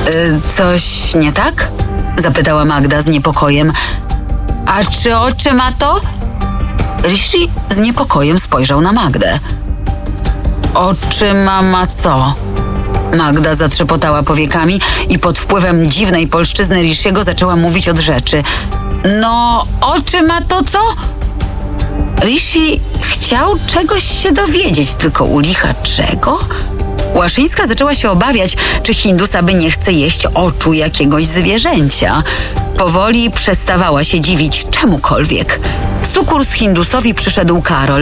Coś nie tak? Zapytała Magda z niepokojem. A czy oczy ma to? Rishi z niepokojem spojrzał na Magdę. Oczy ma co? Magda zatrzepotała powiekami i pod wpływem dziwnej polszczyzny Rishiego zaczęła mówić od rzeczy. No, oczy ma to co? Rishi chciał czegoś się dowiedzieć, tylko u licha czego? Łaszyńska zaczęła się obawiać, czy Hindus aby nie chce jeść oczu jakiegoś zwierzęcia. Powoli przestawała się dziwić czemukolwiek. W sukurs Hindusowi przyszedł Karol.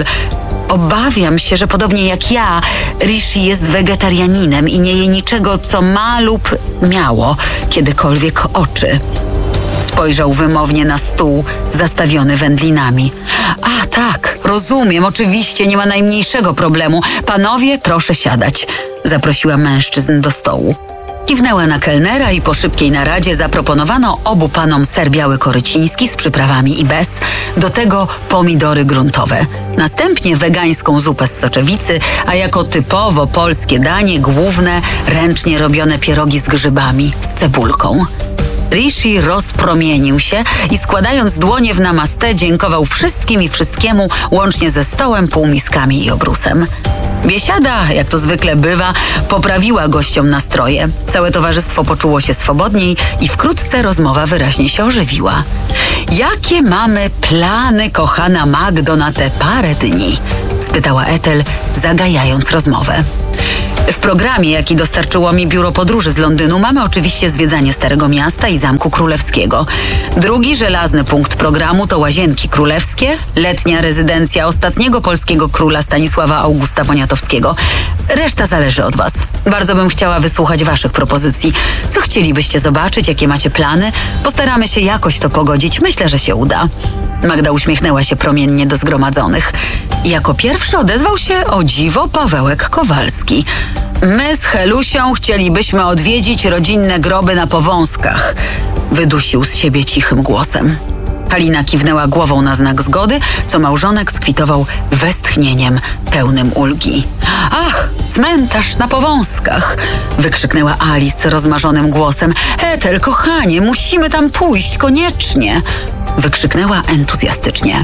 Obawiam się, że podobnie jak ja, Rishi jest wegetarianinem i nie je niczego, co ma lub miało kiedykolwiek oczy. Spojrzał wymownie na stół zastawiony wędlinami. A tak, rozumiem, oczywiście, nie ma najmniejszego problemu. Panowie, proszę siadać. Zaprosiła mężczyzn do stołu. Kiwnęła na kelnera i po szybkiej naradzie zaproponowano obu panom ser biały koryciński z przyprawami i bez, do tego pomidory gruntowe. Następnie wegańską zupę z soczewicy, a jako typowo polskie danie główne ręcznie robione pierogi z grzybami, z cebulką. Rishi rozpromienił się i składając dłonie w namaste dziękował wszystkim i wszystkiemu, łącznie ze stołem, półmiskami i obrusem. Biesiada, jak to zwykle bywa, poprawiła gościom nastroje. Całe towarzystwo poczuło się swobodniej i wkrótce rozmowa wyraźnie się ożywiła. Jakie mamy plany, kochana Magdo, na te parę dni? Spytała Ethel, zagajając rozmowę. W programie, jaki dostarczyło mi biuro podróży z Londynu, mamy oczywiście zwiedzanie Starego Miasta i Zamku Królewskiego. Drugi żelazny punkt programu to Łazienki Królewskie, letnia rezydencja ostatniego polskiego króla Stanisława Augusta Poniatowskiego. Reszta zależy od was. Bardzo bym chciała wysłuchać waszych propozycji. Co chcielibyście zobaczyć, jakie macie plany? Postaramy się jakoś to pogodzić. Myślę, że się uda. Magda uśmiechnęła się promiennie do zgromadzonych. Jako pierwszy odezwał się o dziwo Pawełek Kowalski. My z Helusią chcielibyśmy odwiedzić rodzinne groby na Powązkach. Wydusił z siebie cichym głosem. Halina kiwnęła głową na znak zgody, co małżonek skwitował westchnieniem pełnym ulgi. Ach, cmentarz na Powązkach! Wykrzyknęła Alice rozmarzonym głosem. Ethel, kochanie, musimy tam pójść, koniecznie! Wykrzyknęła entuzjastycznie.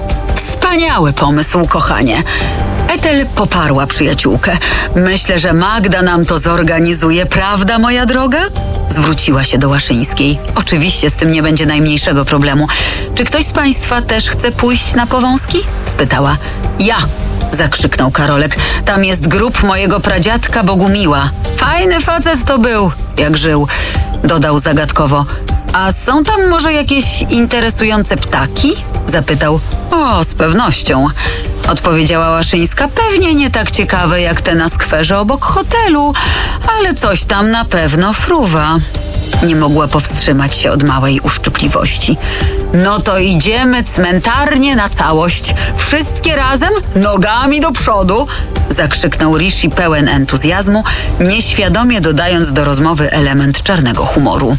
Wspaniały pomysł, kochanie! Ethel poparła przyjaciółkę. Myślę, że Magda nam to zorganizuje, prawda, moja droga? Zwróciła się do Łaszyńskiej. Oczywiście z tym nie będzie najmniejszego problemu. Czy ktoś z państwa też chce pójść na Powązki? Spytała. Ja! Zakrzyknął Karolek. Tam jest grób mojego pradziadka Bogumiła. Fajny facet to był, jak żył. Dodał zagadkowo. A są tam może jakieś interesujące ptaki? Zapytał. O, z pewnością. Odpowiedziała Łaszyńska. Pewnie nie tak ciekawe jak te na skwerze obok hotelu, ale coś tam na pewno fruwa. Nie mogła powstrzymać się od małej uszczypliwości. No to idziemy cmentarnie na całość. Wszystkie razem, nogami do przodu! Zakrzyknął Rishi pełen entuzjazmu, nieświadomie dodając do rozmowy element czarnego humoru.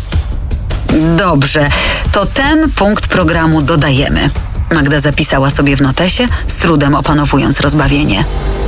Dobrze, to ten punkt programu dodajemy. Magda zapisała sobie w notesie, z trudem opanowując rozbawienie.